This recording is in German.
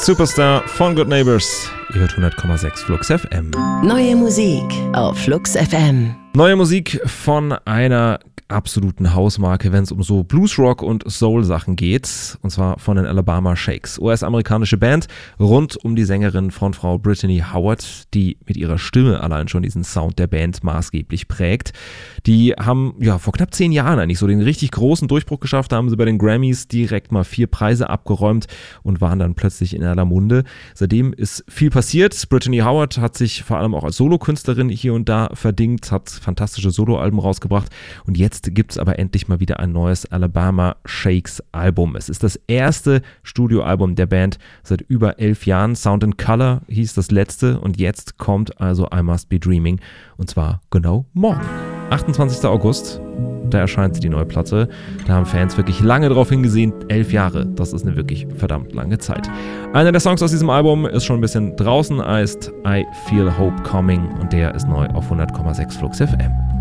Superstar von Good Neighbors. Ihr hört 100,6 Flux FM. Neue Musik auf Flux FM. Neue Musik von einer absoluten Hausmarke, wenn es um so Bluesrock und Soul-Sachen geht. Und zwar von den Alabama Shakes. US-amerikanische Band rund um die Sängerin Frontfrau Brittany Howard, die mit ihrer Stimme allein schon diesen Sound der Band maßgeblich prägt. Die haben vor knapp 10 Jahren eigentlich so den richtig großen Durchbruch geschafft. Da haben sie bei den Grammys direkt mal 4 Preise abgeräumt und waren dann plötzlich in aller Munde. Seitdem ist viel passiert. Brittany Howard hat sich vor allem auch als Solokünstlerin hier und da verdingt, hat fantastische Soloalben rausgebracht und jetzt gibt es aber endlich mal wieder ein neues Alabama Shakes Album. Es ist das erste Studioalbum der Band seit über 11 Jahren. Sound and Color hieß das letzte und jetzt kommt also I Must Be Dreaming und zwar genau morgen. 28. August, da erscheint die neue Platte. Da haben Fans wirklich lange drauf hingesehen. 11 Jahre, das ist eine wirklich verdammt lange Zeit. Einer der Songs aus diesem Album ist schon ein bisschen draußen, heißt I Feel Hope Coming und der ist neu auf 100,6 Flux FM.